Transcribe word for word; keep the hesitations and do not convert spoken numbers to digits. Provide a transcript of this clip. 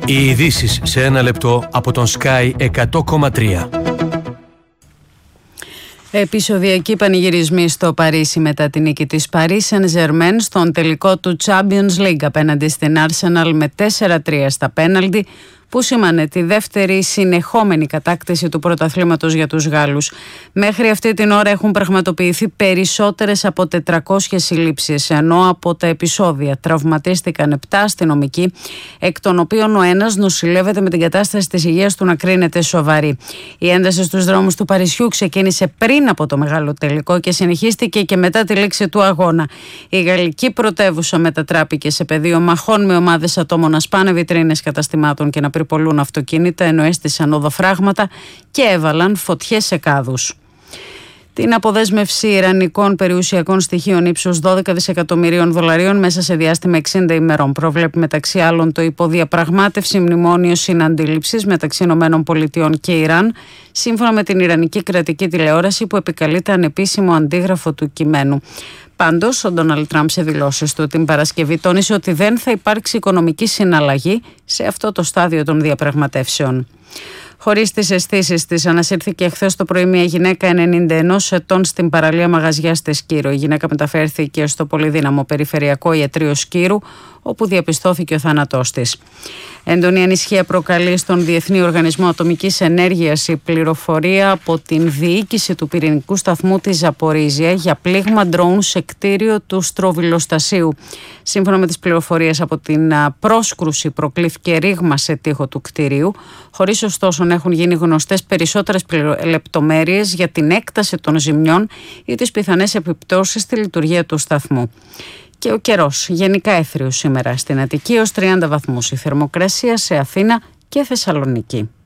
Οι ειδήσεις σε ένα λεπτό από τον Sky εκατό κόμμα τρία. Επεισοδιακοί πανηγυρισμοί στο Παρίσι μετά την νίκη της Paris Saint-Germain στον τελικό του Champions League απέναντι στην Arsenal με τέσσερα τρία στα πέναλτι, που σήμανε τη δεύτερη συνεχόμενη κατάκτηση του πρωταθλήματος για τους Γάλλους. Μέχρι αυτή την ώρα έχουν πραγματοποιηθεί περισσότερες από τετρακόσιες συλλήψεις, ενώ από τα επεισόδια τραυματίστηκαν επτά αστυνομικοί, εκ των οποίων ο ένας νοσηλεύεται με την κατάσταση της υγείας του να κρίνεται σοβαρή. Η ένταση στους δρόμους του Παρισιού ξεκίνησε πριν από το μεγάλο τελικό και συνεχίστηκε και μετά τη λήξη του αγώνα. Η γαλλική πρωτεύουσα μετατράπηκε σε πεδίο μαχών με ομάδες ατόμων να σπάνε βιτρίνες καταστημάτων και να πολλούν αυτοκίνητα, ενώ έστησαν οδοφράγματα και έβαλαν φωτιές σε κάδους. Την αποδέσμευση ιρανικών περιουσιακών στοιχείων ύψους δώδεκα δισεκατομμυρίων δολαρίων μέσα σε διάστημα εξήντα ημερών προβλέπει μεταξύ άλλων το υποδιαπραγμάτευση μνημόνιο συναντήληψης μεταξύ ΗΠΑ και Ιράν, σύμφωνα με την Ιρανική κρατική τηλεόραση που επικαλείται ανεπίσημο αντίγραφο του κειμένου. Πάντως, ο Ντόναλντ Τραμπ σε δηλώσεις του την Παρασκευή τόνισε ότι δεν θα υπάρξει οικονομική συναλλαγή σε αυτό το στάδιο των διαπραγματεύσεων. Χωρίς τις αισθήσεις της, ανασύρθηκε χθες το πρωί μια γυναίκα ενενήντα ενός ετών στην παραλία Μαγαζιά στη Σκύρο. Η γυναίκα μεταφέρθηκε στο πολυδύναμο περιφερειακό ιατρείο Σκύρου, όπου διαπιστώθηκε ο θάνατός της. Έντονη ανησυχία προκαλεί στον Διεθνή Οργανισμό Ατομικής Ενέργειας η πληροφορία από την διοίκηση του πυρηνικού σταθμού της Ζαπορίζια για πλήγμα ντρόουν σε κτίριο του στροβιλοστασίου. Σύμφωνα με τις πληροφορίες από την πρόσκρουση, προκλήθηκε ρήγμα σε τοίχο του κτιρίου, χωρίς ωστόσο να έχουν γίνει γνωστές περισσότερες λεπτομέρειες για την έκταση των ζημιών ή τις πιθανές επιπτώσεις στη λειτουργία του σταθμού. Και ο καιρός, γενικά έθριος σήμερα στην Αττική, ως τριάντα βαθμούς η θερμοκρασία σε Αθήνα και Θεσσαλονίκη.